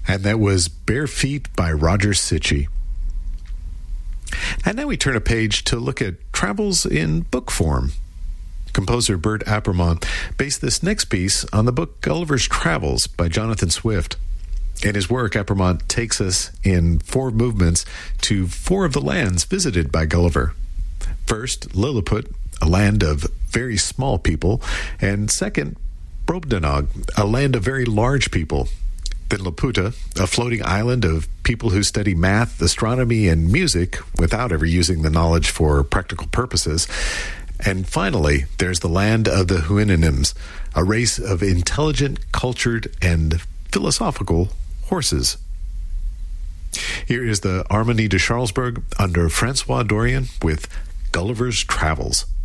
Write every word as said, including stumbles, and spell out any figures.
And that was Bare Feet by Roger Sitchy. And now we turn a page to look at travels in book form. Composer Burt Appermont based this next piece on the book Gulliver's Travels by Jonathan Swift. In his work, Appermont takes us in four movements to four of the lands visited by Gulliver. First, Lilliput, a land of very small people, and second, Brobdingnag, a land of very large people. Then Laputa, a floating island of people who study math, astronomy, and music without ever using the knowledge for practical purposes. And finally, there's the land of the Houyhnhnms, a race of intelligent, cultured, and philosophical horses. Here is the Harmonie de Charlesbourg under Francois Dorian with Gulliver's Travels.